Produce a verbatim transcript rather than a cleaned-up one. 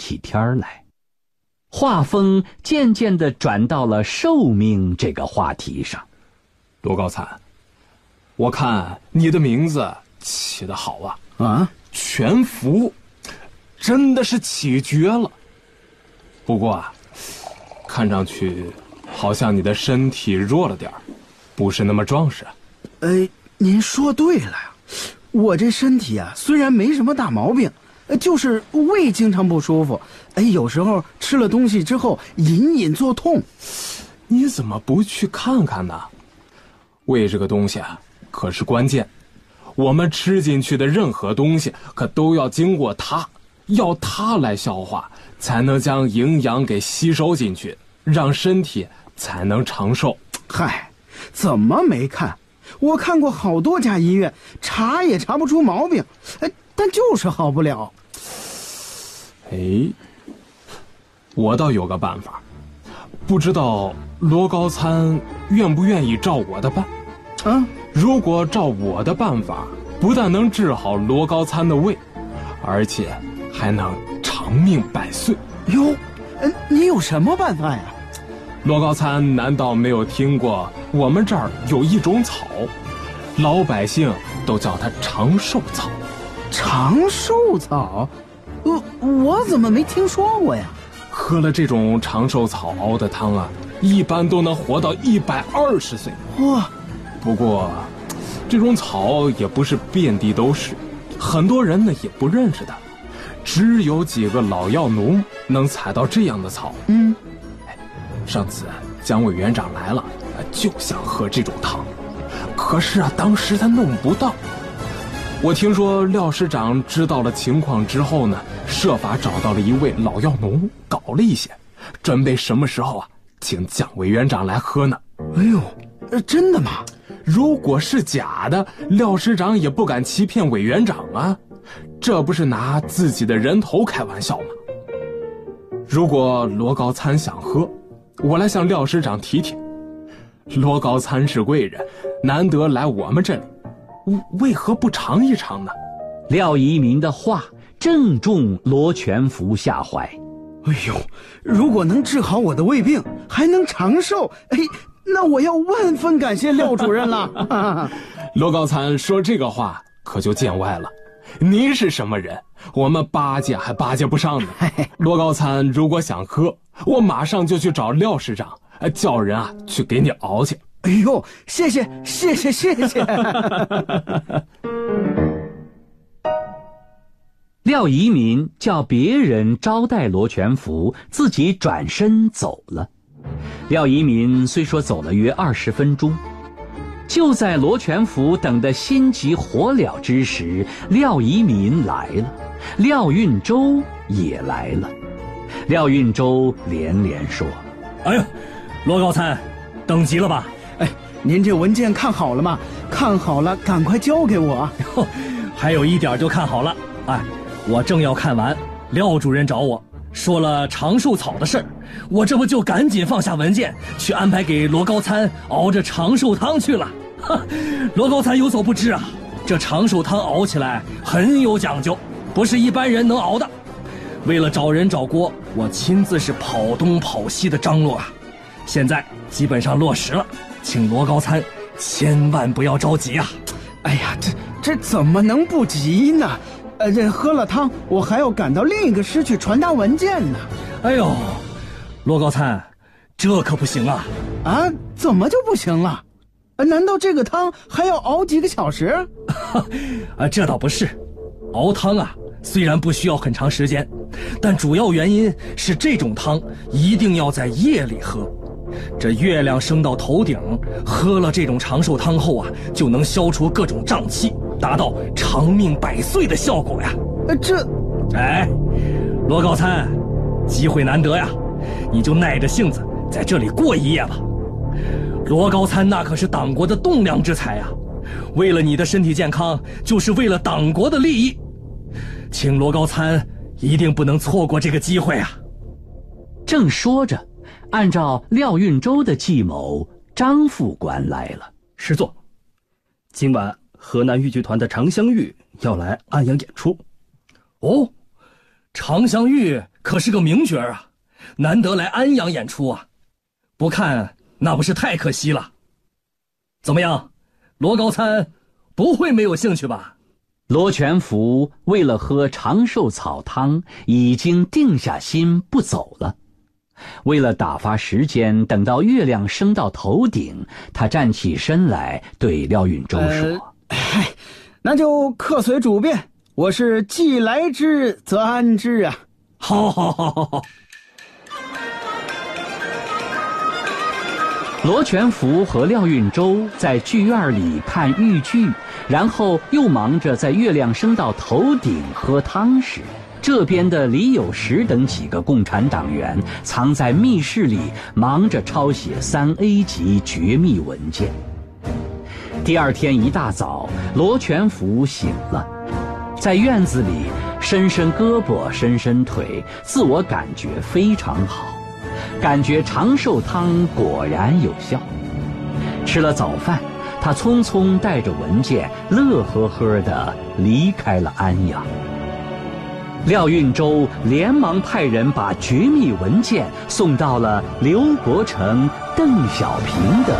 起天来。话锋渐渐地转到了寿命这个话题上。 罗高参，我看你的名字起得好啊！ 啊， 全福，真的是起绝了。不过啊，看上去好像你的身体弱了点儿，不是那么壮实。 哎，您说对了呀，我这身体啊，虽然没什么大毛病，就是胃经常不舒服。哎，有时候吃了东西之后隐隐作痛。 你怎么不去看看呢？胃这个东西啊，可是关键。我们吃进去的任何东西，可都要经过它，要它来消化，才能将营养给吸收进去，让身体才能长寿。 嗨，怎么没看？我看过好多家医院，查也查不出毛病，哎，但就是好不了。 哎，我倒有个办法，不知道罗高参愿不愿意照我的办？ 啊， 如果照我的办法，不但能治好罗高参的胃，而且还能长命百岁。 哟，嗯，你有什么办法呀？ 罗高参难道没有听过我们这儿有一种草，老百姓都叫它长寿草？ 长寿草？呃，我怎么没听说过呀？ 喝了这种长寿草熬的汤啊，一般都能活到一百二十岁。 哇！ 不过，这种草也不是遍地都是，很多人呢也不认识它，只有几个老药农能采到这样的草。 嗯， 哎，上次姜委员长来了，就想喝这种汤，可是啊，当时他弄不到。我听说廖师长知道了情况之后呢，设法找到了一位老药农，搞了一些，准备什么时候啊，请蒋委员长来喝呢。 哎呦，呃，真的吗？ 如果是假的，廖师长也不敢欺骗委员长啊，这不是拿自己的人头开玩笑吗？如果罗高参想喝，我来向廖师长提提。罗高参是贵人，难得来我们这里，为何不尝一尝呢？ 廖一民的话正中罗全福下怀。 哎呦，如果能治好我的胃病，还能长寿，哎，那我要万分感谢廖主任了。 罗高参说这个话可就见外了，您是什么人？我们巴结还巴结不上呢。罗高参如果想喝，我马上就去找廖师长，叫人啊去给你熬去。 哎呦，谢谢谢谢谢谢。 廖一民叫别人招待罗全福，自己转身走了。廖一民虽说走了约二十分钟，就在罗全福等得心急火燎之时，廖一民来了，廖运周也来了。廖运周连连说：“ 哎呦，罗高参，等急了吧？ 哎，您这文件看好了吗？看好了，赶快交给我。 还有一点就看好了。哎，我正要看完，廖主任找我说了长寿草的事儿，我这不就赶紧放下文件，去安排给罗高参熬着长寿汤去了。哈，罗高参有所不知啊，这长寿汤熬起来很有讲究，不是一般人能熬的。为了找人找锅，我亲自是跑东跑西的张罗啊，现在基本上落实了，请罗高参千万不要着急啊。 哎呀，这这怎么能不急呢？呃，这喝了汤，我还要赶到另一个师去传达文件呢。 哎呦，罗高参，这可不行啊！ 啊，怎么就不行了？难道这个汤还要熬几个小时？ 啊，这倒不是，熬汤啊，虽然不需要很长时间，但主要原因是这种汤一定要在夜里喝。这月亮升到头顶，喝了这种长寿汤后啊，就能消除各种瘴气，达到长命百岁的效果呀。 呃，这， 哎，罗高参，机会难得呀，你就耐着性子在这里过一夜吧。罗高参那可是党国的栋梁之才啊，为了你的身体健康，就是为了党国的利益，请罗高参一定不能错过这个机会啊。 正说着，按照廖运周的计谋，张副官来了。 师座，今晚河南豫剧团的常香玉要来安阳演出。 哦，常香玉可是个名角啊，难得来安阳演出啊，不看那不是太可惜了。怎么样，罗高参不会没有兴趣吧？ 罗全福为了喝长寿草汤，已经定下心不走了。为了打发时间，等到月亮升到头顶，他站起身来对廖运周说： 呃、那就客随主便，我是既来之则安之啊。 好好好好好。 罗全福和廖运周在剧院里看豫剧，然后又忙着在月亮升到头顶喝汤时，这边的李有时等几个共产党员藏在密室里，忙着抄写三 A 级绝密文件。第二天一大早，罗全福醒了，在院子里伸伸胳膊伸伸腿，自我感觉非常好，感觉长寿汤果然有效。吃了早饭，他匆匆带着文件，乐呵呵地离开了安阳。廖运周连忙派人把绝密文件送到了刘伯承、邓小平的